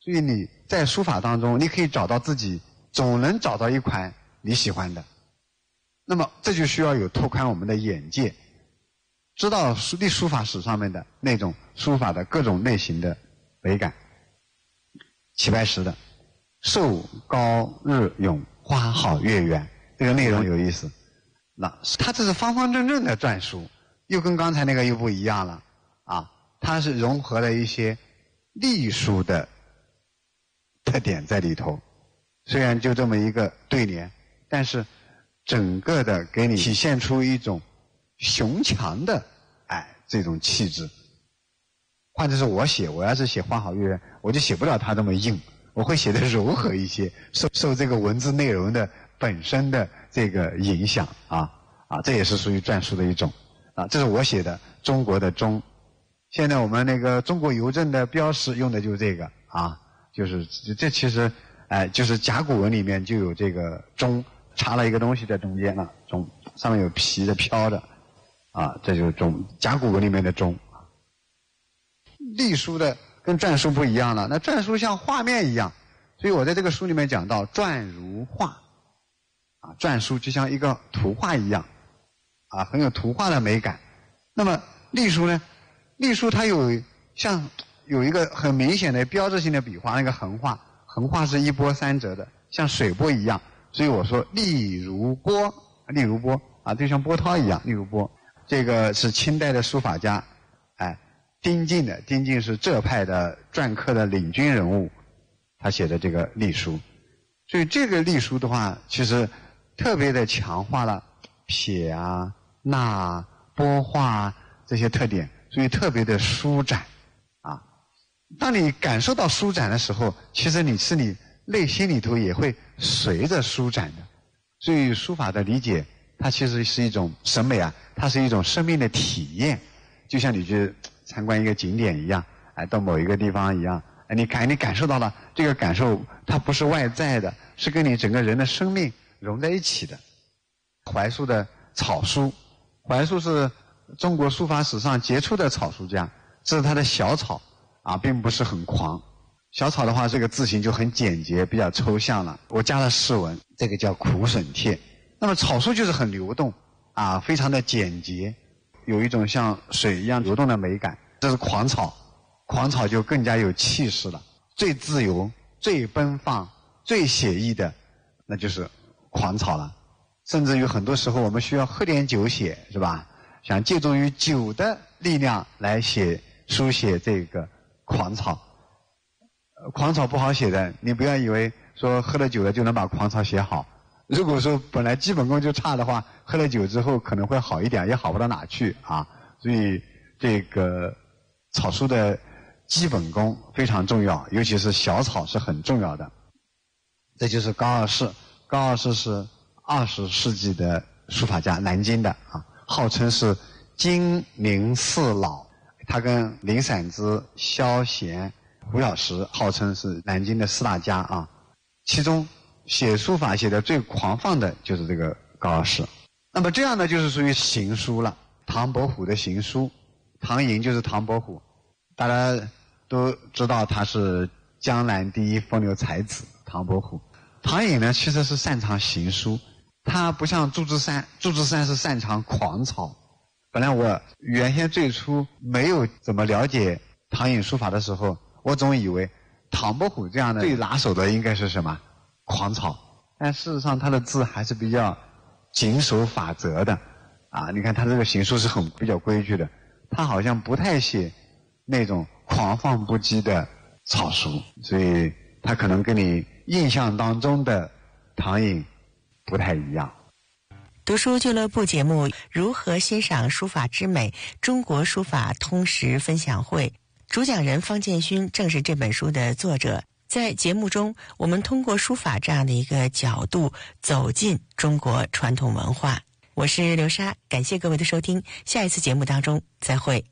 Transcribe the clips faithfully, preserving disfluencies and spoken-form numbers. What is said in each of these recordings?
所以你在书法当中，你可以找到自己，总能找到一款你喜欢的。那么这就需要有拓宽我们的眼界，知道历书法史上面的那种书法的各种类型的美感。齐白石的寿高日永，花好月圆，这个内容有意思。那他这是方方正正的篆书，又跟刚才那个又不一样了啊！它是融合了一些隶书的特点在里头，虽然就这么一个对联，但是整个的给你体现出一种雄强的哎这种气质。或者是我写，我要是写花好月圆，我就写不了它这么硬，我会写的柔和一些，受受这个文字内容的本身的这个影响啊啊，这也是属于篆书的一种啊。这是我写的中国的中，现在我们那个中国邮政的标识用的就是这个啊，就是这其实哎就是甲骨文里面就有这个中，插了一个东西在中间了，中上面有皮的飘的啊，这就是中，甲骨文里面的中。隶书的跟篆书不一样了，那篆书像画面一样，所以我在这个书里面讲到篆如画啊，篆书就像一个图画一样啊，很有图画的美感。那么隶书呢，隶书它有像有一个很明显的标志性的笔画，那个横画，横画是一波三折的，像水波一样，所以我说隶如波，隶如波啊，就像波涛一样，隶如波。这个是清代的书法家哎丁敬的，丁敬是浙派的篆刻的领军人物，他写的这个隶书。所以这个隶书的话，其实特别的强化了撇啊、捺啊、波画啊这些特点，所以特别的舒展啊。当你感受到舒展的时候，其实你是你内心里头也会随着舒展的。所以书法的理解，它其实是一种审美啊，它是一种生命的体验，就像你去参观一个景点一样，哎，到某一个地方一样，哎，你感你感受到了这个感受，它不是外在的，是跟你整个人的生命融在一起的。怀素的草书，怀素是中国书法史上杰出的草书家，这是他的小草啊，并不是很狂。小草的话，这个字形就很简洁，比较抽象了。我加了释文，这个叫苦笋帖。那么草书就是很流动啊，非常的简洁，有一种像水一样流动的美感。这是狂草，狂草就更加有气势了，最自由、最奔放、最写意的，那就是狂草了。甚至于很多时候我们需要喝点酒写，是吧？想借助于酒的力量来写书写这个狂草。狂草不好写的，你不要以为说喝了酒了就能把狂草写好。如果说本来基本功就差的话，喝了酒之后可能会好一点，也好不到哪去啊。所以这个草书的基本功非常重要，尤其是小草是很重要的。这就是高二世，高二世是二十世纪的书法家，南京的啊，号称是金陵四老。他跟林散之、萧弦、胡小石号称是南京的四大家啊。其中写书法写的最狂放的就是这个高二世。那么这样呢，就是属于行书了。唐伯虎的行书，唐寅就是唐伯虎，大家都知道他是江南第一风流才子唐伯虎。唐寅呢，其实是擅长行书，他不像祝枝山，祝枝山是擅长狂草。本来我原先最初没有怎么了解唐寅书法的时候，我总以为唐伯虎这样的最拿手的应该是什么？狂草。但事实上他的字还是比较谨守法则的啊。你看他这个行书是很比较规矩的，他好像不太写那种狂放不羁的草书，所以他可能跟你印象当中的唐寅不太一样。 读书俱乐部节目《如何欣赏书法之美》中国书法通识分享会，主讲人方建勋正是这本书的作者。在节目中，我们通过书法这样的一个角度走进中国传统文化。我是刘莎，感谢各位的收听，下一次节目当中再会。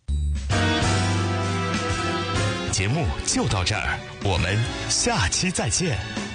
节目就到这儿，我们下期再见。